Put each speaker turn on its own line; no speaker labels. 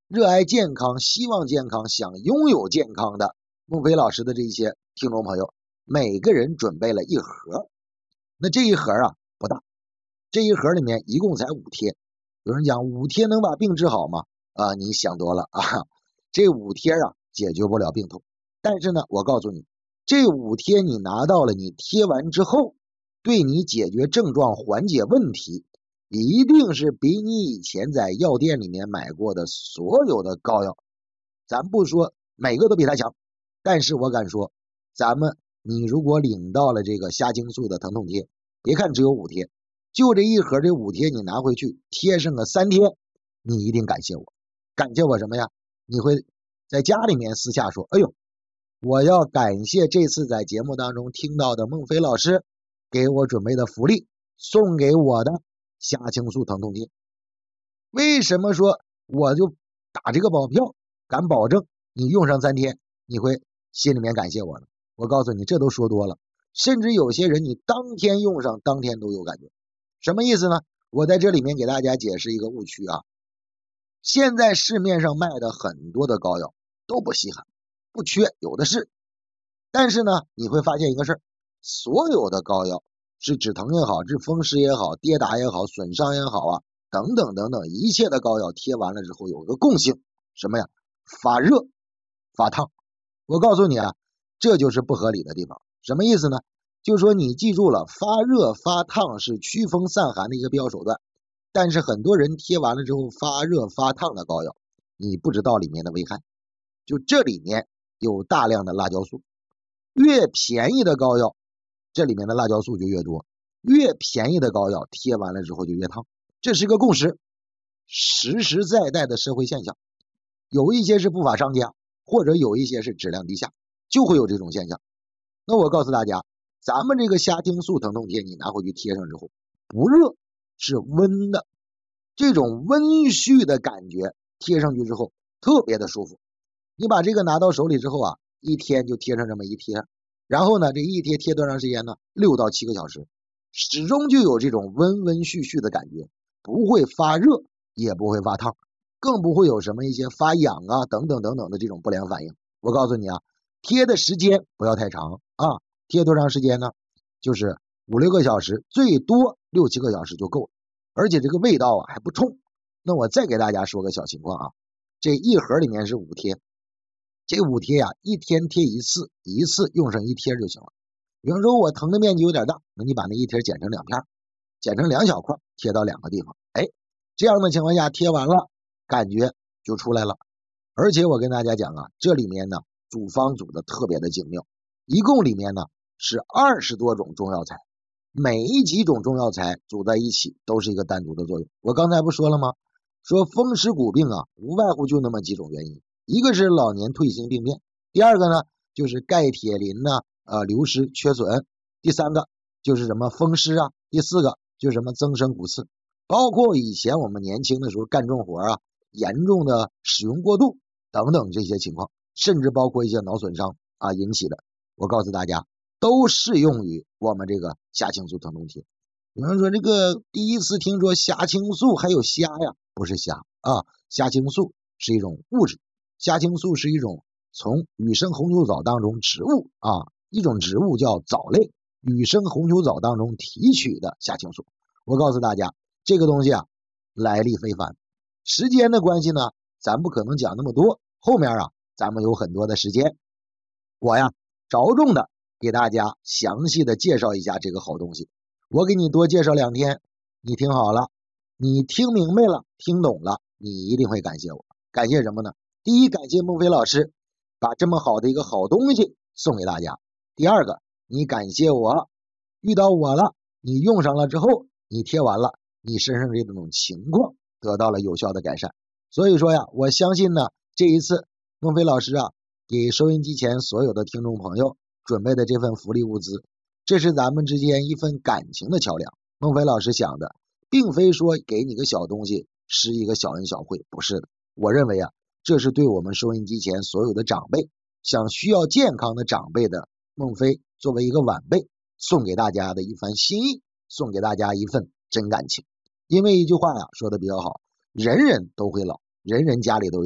热爱健康、希望健康、想拥有健康的孟非老师的这些听众朋友，每个人准备了一盒。那这一盒啊不大，这一盒里面一共才5贴。有人讲5贴能把病治好吗？你想多了啊，这5贴啊解决不了病痛。但是呢，我告诉你，这5贴你拿到了，你贴完之后，对你解决症状、缓解问题，一定是比你以前在药店里面买过的所有的膏药，咱不说每个都比它强，但是我敢说，你如果领到了这个虾青素的疼痛贴，别看只有5贴，就这一盒这5贴你拿回去贴上个3天，你一定感谢我。感谢我什么呀？你会在家里面私下说，哎呦，我要感谢这次在节目当中听到的孟非老师给我准备的福利，送给我的虾青素疼痛贴。为什么说我就打这个保票，敢保证你用上3天你会心里面感谢我呢？我告诉你，这都说多了，甚至有些人你当天用上当天都有感觉。什么意思呢？我在这里面给大家解释一个误区啊。现在市面上卖的很多的膏药都不稀罕，不缺，有的是。但是呢，你会发现一个事儿，所有的膏药是止疼也好，治风湿也好，跌打也好，损伤也好啊，等等等等，一切的膏药贴完了之后有个共性，什么呀？发热、发烫。我告诉你啊，这就是不合理的地方。什么意思呢？就是说你记住了，发热发烫是驱风散寒的一个必要手段，但是很多人贴完了之后发热发烫的膏药，你不知道里面的危害。就这里面有大量的辣椒素，越便宜的膏药这里面的辣椒素就越多，越便宜的膏药贴完了之后就越烫，这是个共识，实实在在的社会现象。有一些是不法商家，或者有一些是质量低下，就会有这种现象。那我告诉大家，咱们这个虾青素疼痛贴你拿回去贴上之后，不热，是温的，这种温煦的感觉贴上去之后特别的舒服。你把这个拿到手里之后啊，一天就贴上这么一贴，然后呢，这一贴贴多长时间呢？6到7个小时，始终就有这种温温煦煦的感觉，不会发热，也不会发烫，更不会有什么一些发痒啊等等等等的这种不良反应。我告诉你啊，贴的时间不要太长啊，贴多长时间呢？就是5、6个小时，最多6、7个小时就够了，而且这个味道啊还不冲。那我再给大家说个小情况啊，这一盒里面是5贴，这5贴呀，一天贴一次，一次用上1贴就行了。有人说我疼的面积有点大，那你把那1贴剪成2片，剪成2小块，贴到2个地方，这样的情况下贴完了，感觉就出来了。而且我跟大家讲啊，这里面呢组方组的特别的精妙，一共里面呢是20多种中药材，每几种中药材组在一起都是一个单独的作用。我刚才不说了吗？说风湿骨病啊，无外乎就那么几种原因，一个是老年退行病变，第二个呢就是钙铁磷呢流失缺损，第三个就是什么风湿啊，第四个就是什么增生骨刺，包括以前我们年轻的时候干重活啊，严重的使用过度等等这些情况，甚至包括一些脑损伤啊引起的，我告诉大家都适用于我们这个虾青素疼痛贴。有人说这个第一次听说虾青素还有虾呀，不是虾啊，虾青素是一种物质，虾青素是一种从羽生红球藻当中植物啊，一种植物叫藻类，羽生红球藻当中提取的虾青素。我告诉大家，这个东西啊来历非凡。时间的关系呢，咱不可能讲那么多，后面啊咱们有很多的时间，我呀着重的给大家详细的介绍一下这个好东西。我给你多介绍2天，你听好了，你听明白了，听懂了，你一定会感谢我。感谢什么呢？第一，感谢孟非老师把这么好的一个好东西送给大家。第二个，你感谢我遇到我了，你用上了之后，你贴完了，你身上这种情况得到了有效的改善。所以说呀，我相信呢，这一次孟非老师啊给收音机前所有的听众朋友准备的这份福利物资，这是咱们之间一份感情的桥梁。孟非老师想的并非说给你个小东西施一个小恩小惠，不是的。我认为啊，这是对我们收音机前所有的长辈，需要健康的长辈的孟非作为一个晚辈送给大家的一番心意，送给大家一份真感情。因为一句话呀说的比较好，人人都会老，人人家里都有